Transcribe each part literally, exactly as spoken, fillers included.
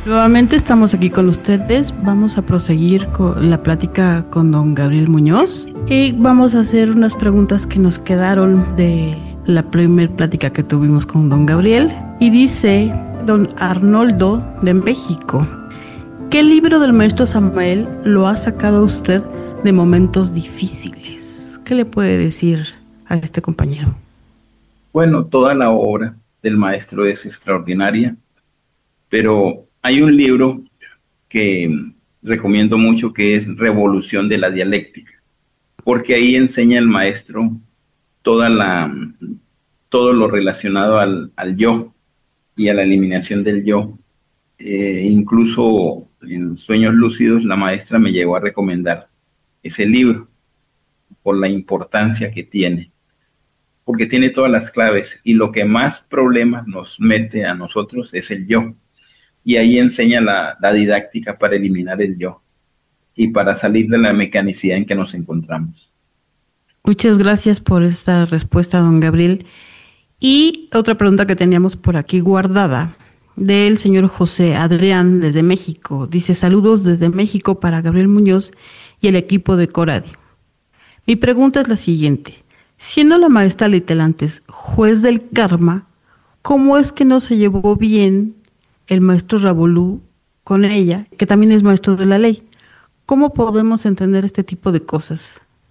Nuevamente estamos aquí con ustedes. Vamos a proseguir con la plática con don Gabriel Muñoz y vamos a hacer unas preguntas que nos quedaron de la primer plática que tuvimos con don Gabriel. Y dice don Arnoldo de México: ¿qué libro del maestro Samael lo ha sacado usted de momentos difíciles? ¿Qué le puede decir a este compañero? Bueno, toda la obra del maestro es extraordinaria, pero hay un libro que recomiendo mucho que es Revolución de la Dialéctica, porque ahí enseña el maestro toda la, todo lo relacionado al, al yo y a la eliminación del yo. Eh, incluso en Sueños Lúcidos la maestra me llegó a recomendar ese libro por la importancia que tiene, porque tiene todas las claves y lo que más problemas nos mete a nosotros es el yo. Y ahí enseña la, la didáctica para eliminar el yo y para salir de la mecanicidad en que nos encontramos. Muchas gracias por esta respuesta, don Gabriel. Y otra pregunta que teníamos por aquí guardada, del señor José Adrián desde México. Dice: saludos desde México para Gabriel Muñoz y el equipo de Coradi. Mi pregunta es la siguiente: siendo la maestra Litelantes juez del karma, ¿cómo es que no se llevó bien el maestro Ravolú con ella, que también es maestro de la ley? ¿Cómo podemos entender este tipo de cosas?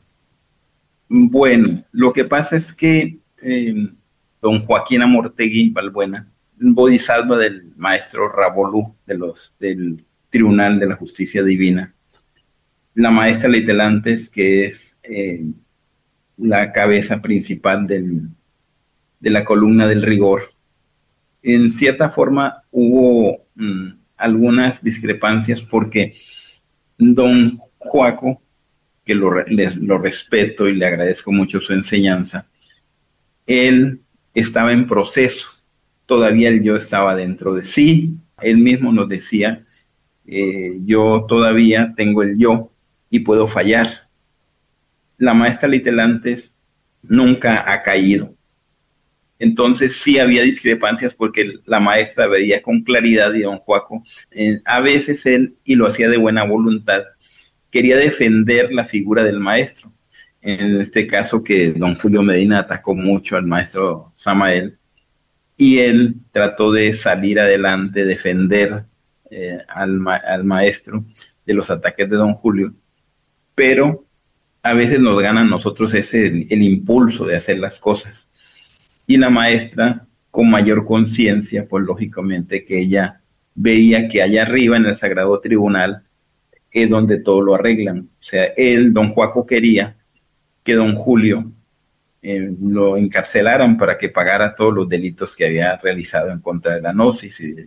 Bueno, lo que pasa es que eh, don Joaquín Amortegui Balbuena, bodhisattva del maestro Ravolú de los, del Tribunal de la Justicia Divina, la maestra Litelantes, que es eh, la cabeza principal del, de la columna del rigor, en cierta forma hubo mmm, algunas discrepancias porque don Joaco, que lo, le, lo respeto y le agradezco mucho su enseñanza, él estaba en proceso, todavía el yo estaba dentro de sí, él mismo nos decía, eh, yo todavía tengo el yo y puedo fallar. La maestra Litelantes nunca ha caído. Entonces sí había discrepancias porque la maestra veía con claridad y don Joaco, eh, a veces él, y lo hacía de buena voluntad, quería defender la figura del maestro. En este caso que don Julio Medina atacó mucho al maestro Samael y él trató de salir adelante, defender eh, al, ma al maestro de los ataques de don Julio, pero a veces nos gana a nosotros ese, el, el impulso de hacer las cosas. Y la maestra, con mayor conciencia, pues lógicamente que ella veía que allá arriba en el Sagrado Tribunal es donde todo lo arreglan. O sea, él, don Joaco, quería que don Julio eh, lo encarcelaran para que pagara todos los delitos que había realizado en contra de la gnosis. Y,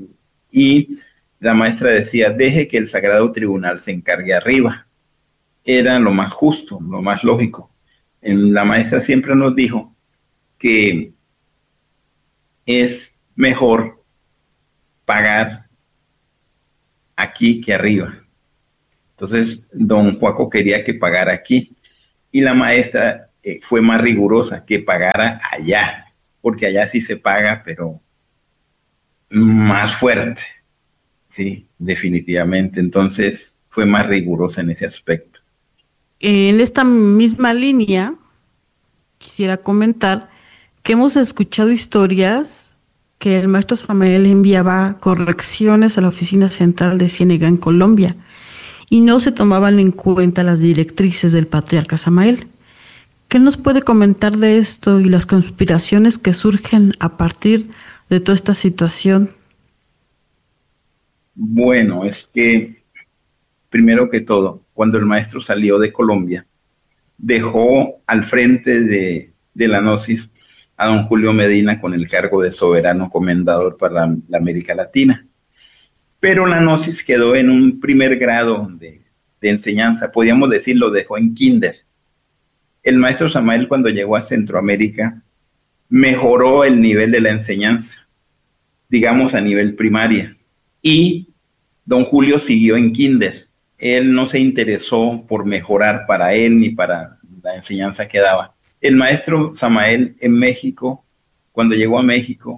y la maestra decía, deje que el Sagrado Tribunal se encargue arriba. Era lo más justo, lo más lógico. En, la maestra siempre nos dijo que es mejor pagar aquí que arriba. Entonces, don Joaco quería que pagara aquí y la maestra eh, fue más rigurosa, que pagara allá, porque allá sí se paga, pero más fuerte, sí, definitivamente. Entonces, fue más rigurosa en ese aspecto. En esta misma línea, quisiera comentar que hemos escuchado historias que el maestro Samael enviaba correcciones a la oficina central de Ciénega en Colombia y no se tomaban en cuenta las directrices del patriarca Samael. ¿Qué nos puede comentar de esto y las conspiraciones que surgen a partir de toda esta situación? Bueno, es que primero que todo, cuando el maestro salió de Colombia, dejó al frente de, de la gnosis a don Julio Medina con el cargo de soberano comendador para la, la América Latina. Pero la gnosis quedó en un primer grado de, de enseñanza, podríamos decir, lo dejó en kinder. El maestro Samael, cuando llegó a Centroamérica, mejoró el nivel de la enseñanza, digamos a nivel primaria, y don Julio siguió en kinder. Él no se interesó por mejorar para él ni para la enseñanza que daba. El maestro Samael en México, cuando llegó a México,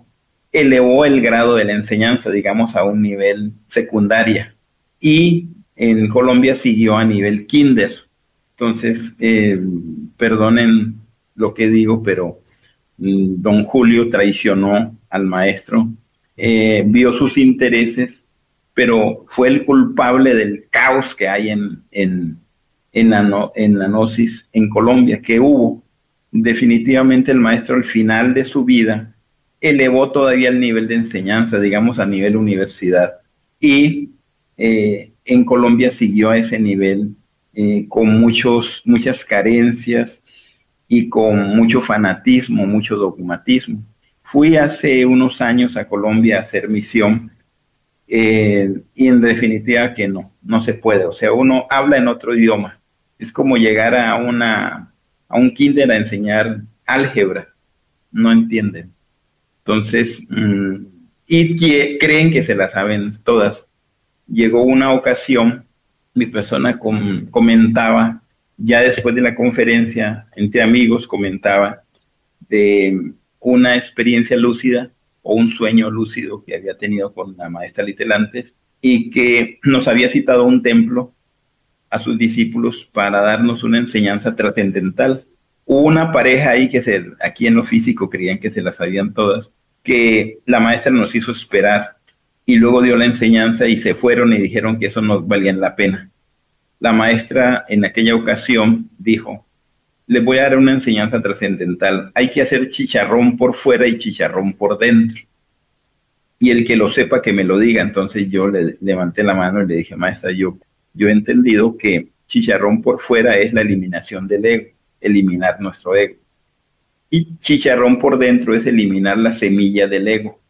elevó el grado de la enseñanza, digamos, a un nivel secundaria. Y en Colombia siguió a nivel kinder. Entonces, eh, perdonen lo que digo, pero mm, don Julio traicionó al maestro, eh, vio sus intereses, pero fue el culpable del caos que hay en, en, en, la, no, en la gnosis en Colombia, que hubo. Definitivamente el maestro al final de su vida elevó todavía el nivel de enseñanza, digamos a nivel universidad, y eh, en Colombia siguió a ese nivel eh, con muchos, muchas carencias y con mucho fanatismo, mucho dogmatismo. Fui hace unos años a Colombia a hacer misión eh, y en definitiva que no, no se puede. O sea, uno habla en otro idioma. Es como llegar a, una, a un kinder a enseñar álgebra. No entienden. Entonces, mmm, y que creen que se la saben todas. Llegó una ocasión, mi persona com comentaba, ya después de la conferencia, entre amigos, comentaba de una experiencia lúcida o un sueño lúcido que había tenido con la maestra Litelantes y que nos había citado a un templo a sus discípulos para darnos una enseñanza trascendental. Hubo una pareja ahí que se, aquí en lo físico creían que se las sabían todas, que la maestra nos hizo esperar y luego dio la enseñanza y se fueron y dijeron que eso no valía la pena. La maestra en aquella ocasión dijo, les voy a dar una enseñanza trascendental, hay que hacer chicharrón por fuera y chicharrón por dentro. Y el que lo sepa que me lo diga. Entonces yo le levanté la mano y le dije, maestra, yo, yo he entendido que chicharrón por fuera es la eliminación del ego, eliminar nuestro ego. Y chicharrón por dentro es eliminar la semilla del ego.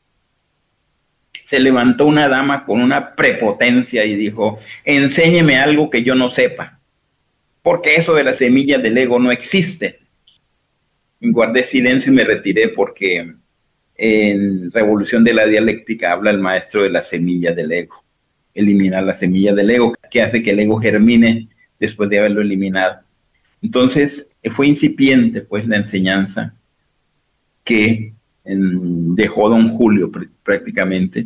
Se levantó una dama con una prepotencia y dijo, enséñeme algo que yo no sepa, porque eso de la semilla del ego no existe. Guardé silencio y me retiré porque en Revolución de la Dialéctica habla el maestro de la semilla del ego, eliminar la semilla del ego, que hace que el ego germine después de haberlo eliminado. Entonces fue incipiente pues la enseñanza que en, dejó don Julio pr prácticamente.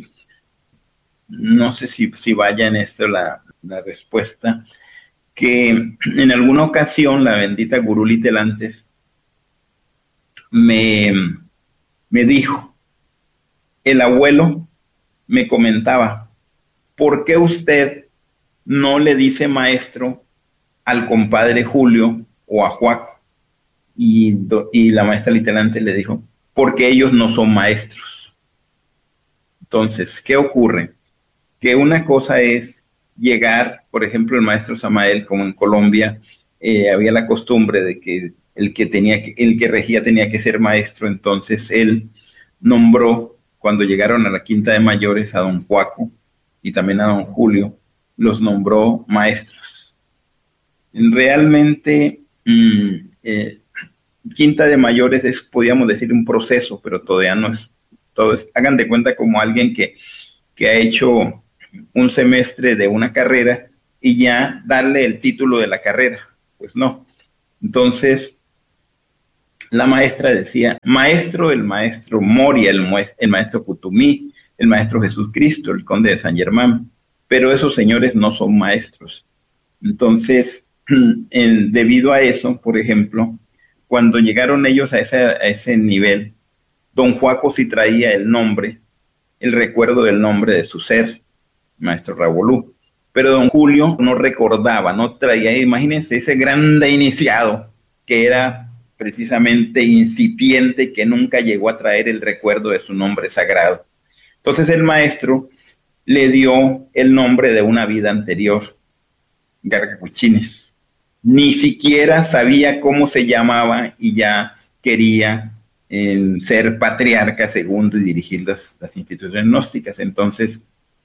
No sé si, si vaya en esto la, la respuesta, que en alguna ocasión la bendita Gurú Litelantes me, me dijo, el abuelo me comentaba, ¿por qué usted no le dice maestro al compadre Julio o a Juaco? Y, y la maestra Litelantes le dijo, porque ellos no son maestros. Entonces, ¿qué ocurre? Que una cosa es llegar, por ejemplo, el maestro Samael, como en Colombia, eh, había la costumbre de que el que tenía que, el que regía tenía que ser maestro, entonces él nombró, cuando llegaron a la Quinta de Mayores, a don Juaco y también a don Julio, los nombró maestros. Realmente, mmm, eh, Quinta de Mayores es, podríamos decir, un proceso, pero todavía no es, todo es, hagan de cuenta como alguien que, que ha hecho un semestre de una carrera y ya darle el título de la carrera, pues no. Entonces, la maestra decía, maestro, el maestro Moria, el, el maestro Cutumí, el maestro Jesús Cristo, el conde de San Germán, pero esos señores no son maestros. Entonces, en, debido a eso, por ejemplo, cuando llegaron ellos a ese, a ese nivel, don Juaco sí traía el nombre, el recuerdo del nombre de su ser, maestro Ravolú, pero don Julio no recordaba, no traía, imagínense ese grande iniciado que era precisamente incipiente, que nunca llegó a traer el recuerdo de su nombre sagrado. Entonces el maestro le dio el nombre de una vida anterior, Gargacuchines. Ni siquiera sabía cómo se llamaba y ya quería eh, ser patriarca segundo y dirigir las, las instituciones gnósticas. Entonces,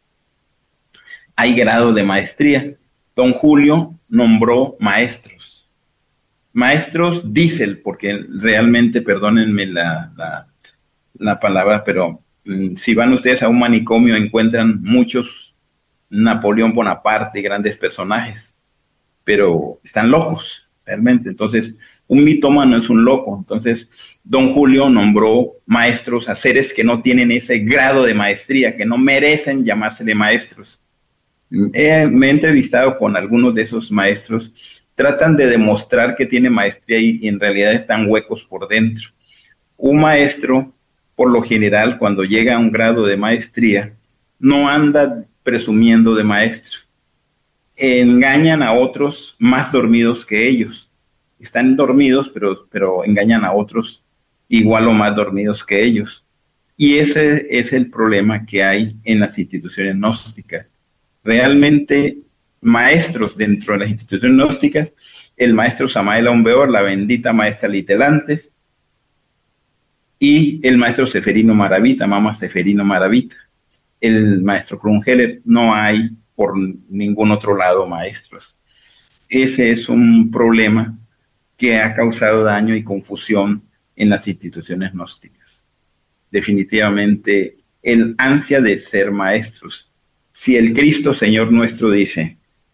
hay grado de maestría. Don Julio nombró maestros. Maestros diésel, porque realmente, perdónenme la, la, la palabra, pero mm, si van ustedes a un manicomio encuentran muchos Napoleón Bonaparte, grandes personajes, pero están locos, realmente. Entonces, Un mitómano es un loco. Entonces, don Julio nombró maestros a seres que no tienen ese grado de maestría, que no merecen llamársele maestros. He, me he entrevistado con algunos de esos maestros, tratan de demostrar que tiene maestría y, y en realidad están huecos por dentro. Un maestro, por lo general, cuando llega a un grado de maestría, no anda presumiendo de maestro. Engañan a otros más dormidos que ellos. Están dormidos, pero, pero engañan a otros igual o más dormidos que ellos. Y ese es el problema que hay en las instituciones gnósticas. Realmente, maestros dentro de las instituciones gnósticas, el maestro Samael Aun Weor, la bendita maestra Litelantes, y el maestro Seferino Maravita, Mama Seferino Maravita. El maestro Krumheller, no hay por ningún otro lado maestros. Ese es un problema que ha causado daño y confusión en las instituciones gnósticas. Definitivamente, el ansia de ser maestros. Si el Cristo Señor nuestro dice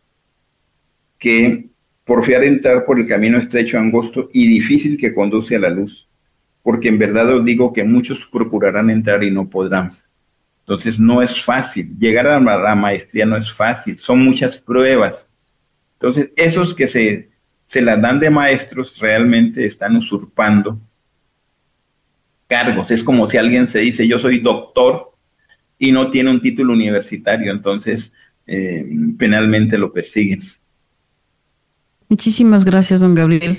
que porfiar entrar por el camino estrecho, angosto y difícil que conduce a la luz, porque en verdad os digo que muchos procurarán entrar y no podrán. Entonces no es fácil, llegar a la maestría no es fácil, son muchas pruebas. Entonces esos que se, se las dan de maestros realmente están usurpando cargos. Es como si alguien se dice yo soy doctor y no tiene un título universitario, entonces eh, penalmente lo persiguen. Muchísimas gracias, don Gabriel.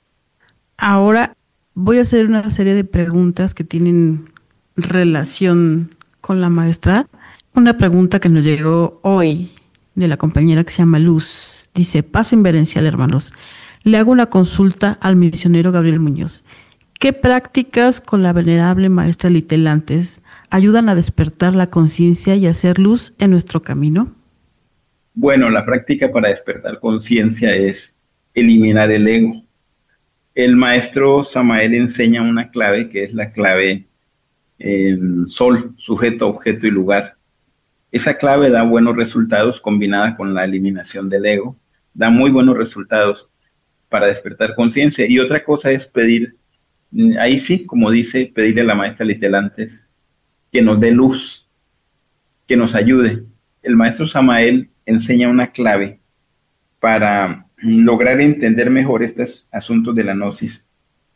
Ahora voy a hacer una serie de preguntas que tienen relación con la maestra. Una pregunta que nos llegó hoy de la compañera que se llama Luz. Dice, paz inverencial, hermanos. Le hago una consulta al misionero Gabriel Muñoz. ¿Qué prácticas con la venerable maestra Litelantes ayudan a despertar la conciencia y hacer luz en nuestro camino? Bueno, la práctica para despertar conciencia es eliminar el ego. El maestro Samael enseña una clave que es la clave eh, sol, sujeto, objeto y lugar. Esa clave da buenos resultados combinada con la eliminación del ego. Da muy buenos resultados para despertar conciencia. Y otra cosa es pedir, ahí sí, como dice, pedirle a la maestra Litelantes que nos dé luz, que nos ayude. El maestro Samael enseña una clave para lograr entender mejor estos asuntos de la gnosis.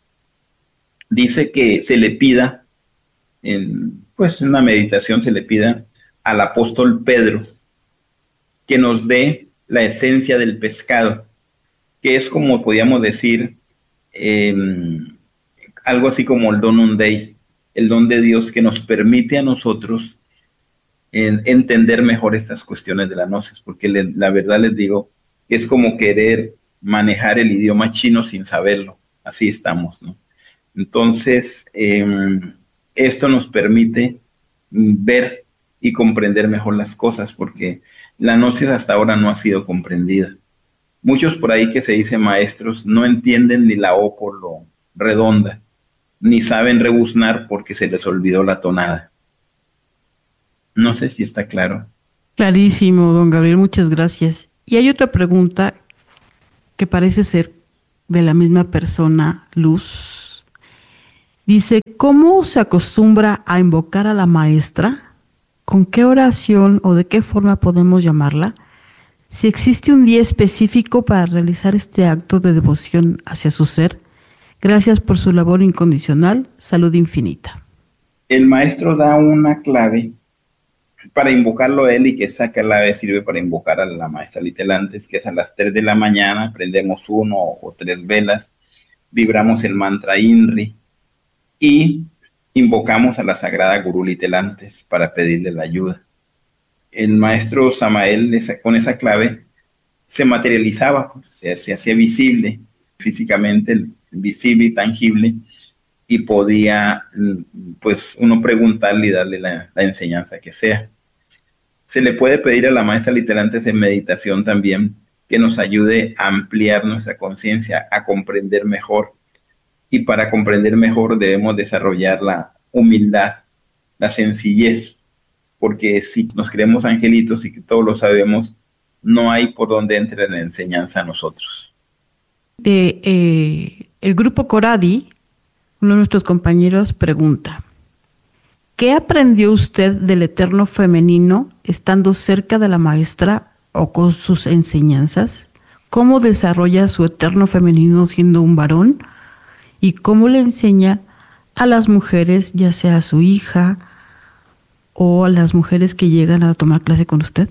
Dice que se le pida, en, pues en una meditación se le pida al apóstol Pedro que nos dé la esencia del pescado, que es como podríamos decir, eh, algo así como el donum Dei, el don de Dios que nos permite a nosotros en, entender mejor estas cuestiones de la gnosis, porque le, la verdad les digo, es como querer manejar el idioma chino sin saberlo, así estamos, ¿no? Entonces, eh, esto nos permite ver y comprender mejor las cosas, porque la gnosis hasta ahora no ha sido comprendida. Muchos por ahí que se dicen maestros no entienden ni la O por lo redonda, ni saben rebuznar porque se les olvidó la tonada. No sé si está claro. Clarísimo, don Gabriel, muchas gracias. Y hay otra pregunta que parece ser de la misma persona, Luz. Dice, ¿cómo se acostumbra a invocar a la maestra? ¿Con qué oración o de qué forma podemos llamarla? Si existe un día específico para realizar este acto de devoción hacia su ser. Gracias por su labor incondicional. Salud infinita. El maestro da una clave para invocarlo a él y que esa clave sirve para invocar a la maestra Litelantes, que es a las tres de la mañana, prendemos uno o tres velas, vibramos el mantra INRI y invocamos a la sagrada Gurú Litelantes para pedirle la ayuda. El maestro Samael esa, con esa clave se materializaba, pues, se, se hacía visible físicamente, visible y tangible, y podía pues uno preguntarle y darle la, la enseñanza que sea. Se le puede pedir a la maestra Litelantes en meditación también que nos ayude a ampliar nuestra conciencia, a comprender mejor. Y para comprender mejor debemos desarrollar la humildad, la sencillez, porque si nos creemos angelitos y que todos lo sabemos, no hay por donde entre la enseñanza a nosotros. De, eh, el grupo Coradi, uno de nuestros compañeros, pregunta: ¿qué aprendió usted del eterno femenino estando cerca de la maestra o con sus enseñanzas? ¿Cómo desarrolla su eterno femenino siendo un varón? ¿Y cómo le enseña a las mujeres, ya sea a su hija o a las mujeres que llegan a tomar clase con usted?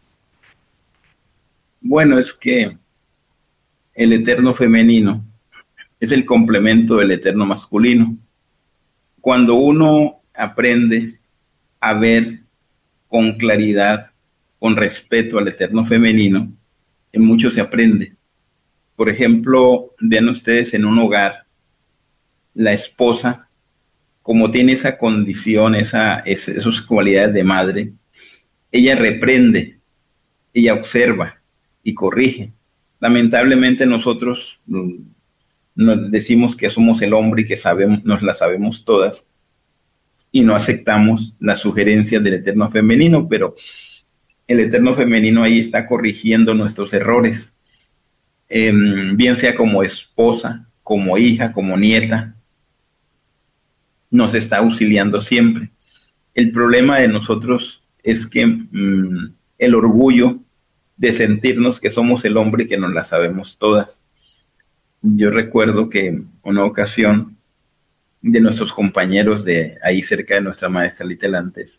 Bueno, es que el eterno femenino es el complemento del eterno masculino. Cuando uno aprende a ver con claridad, con respeto al eterno femenino, en mucho se aprende. Por ejemplo, vean ustedes en un hogar, la esposa, como tiene esa condición, esa, esa, esas cualidades de madre, ella reprende, ella observa y corrige. Lamentablemente nosotros nos decimos que somos el hombre y que sabemos, nos la sabemos todas y no aceptamos las sugerencias del eterno femenino, pero el eterno femenino ahí está corrigiendo nuestros errores, eh, bien sea como esposa, como hija, como nieta, nos está auxiliando siempre. El problema de nosotros es que mmm, el orgullo de sentirnos que somos el hombre y que nos la sabemos todas. Yo recuerdo que en una ocasión de nuestros compañeros de ahí cerca de nuestra maestra Litelantes,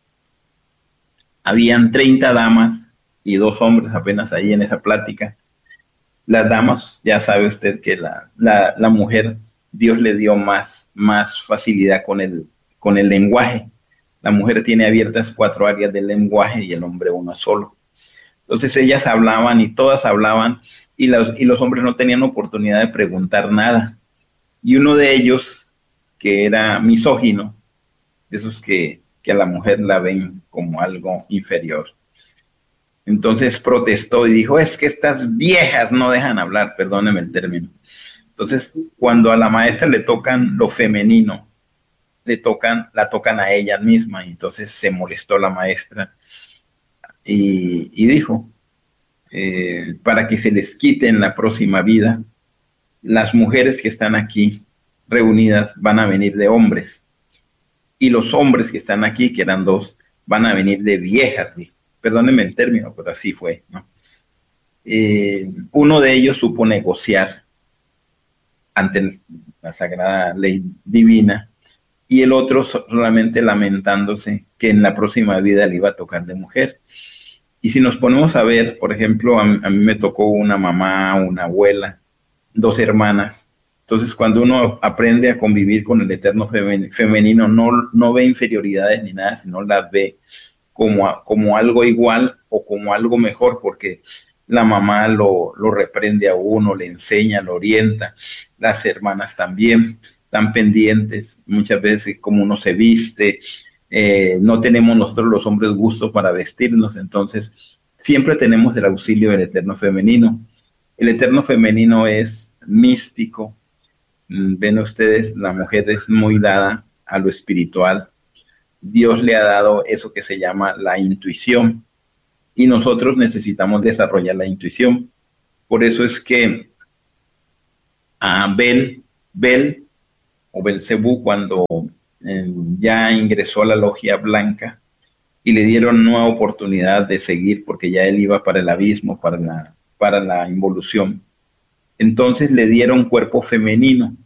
habían treinta damas y dos hombres apenas ahí en esa plática. Las damas, ya sabe usted que la, la, la mujer, Dios le dio más, más facilidad con el, con el lenguaje. La mujer tiene abiertas cuatro áreas del lenguaje y el hombre una solo. Entonces ellas hablaban y todas hablaban y los, y los hombres no tenían oportunidad de preguntar nada. Y uno de ellos, que era misógino, de esos que, que a la mujer la ven como algo inferior, entonces protestó y dijo: es que estas viejas no dejan hablar, perdóneme el término. Entonces, cuando a la maestra le tocan lo femenino, le tocan, la tocan a ella misma, y entonces se molestó la maestra y, y dijo, eh, para que se les quite en la próxima vida, las mujeres que están aquí reunidas van a venir de hombres, y los hombres que están aquí, que eran dos, van a venir de viejas. Dijo. Perdónenme el término, pero así fue, ¿no? Eh, uno de ellos supo negociar ante la sagrada ley divina, y el otro solamente lamentándose que en la próxima vida le iba a tocar de mujer. Y si nos ponemos a ver, por ejemplo, a, a mí me tocó una mamá, una abuela, dos hermanas. Entonces, cuando uno aprende a convivir con el eterno femenino, no, no ve inferioridades ni nada, sino las ve como, a, como algo igual o como algo mejor, porque la mamá lo, lo reprende a uno, le enseña, lo orienta. Las hermanas también están pendientes muchas veces como uno se viste. Eh, no tenemos nosotros los hombres gusto para vestirnos, entonces siempre tenemos el auxilio del eterno femenino. El eterno femenino es místico. Ven ustedes, la mujer es muy dada a lo espiritual. Dios le ha dado eso que se llama la intuición, y nosotros necesitamos desarrollar la intuición. Por eso es que a Bel, Bel o Belcebú, cuando eh, ya ingresó a la logia blanca y le dieron nueva oportunidad de seguir, porque ya él iba para el abismo, para la, para la involución, entonces le dieron cuerpo femenino.